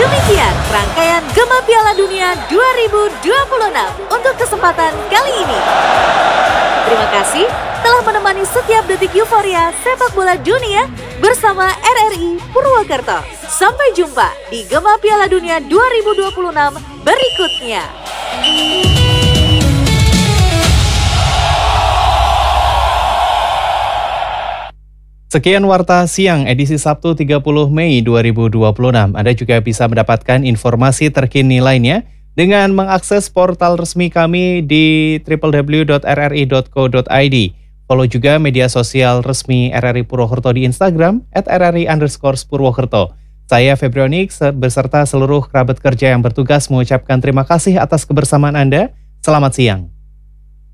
Demikian rangkaian Gema Piala Dunia 2026 untuk kesempatan kali ini. Terima kasih telah menemani setiap detik euforia sepak bola dunia bersama RRI Purwokerto. Sampai jumpa di Gema Piala Dunia 2026 berikutnya. Sekian Warta Siang edisi Sabtu 30 Mei 2026. Anda juga bisa mendapatkan informasi terkini lainnya dengan mengakses portal resmi kami di www.rri.co.id. Follow juga media sosial resmi RRI Purwokerto di Instagram @rri_Purwokerto. Saya Febrionik beserta seluruh kerabat kerja yang bertugas mengucapkan terima kasih atas kebersamaan Anda. Selamat siang.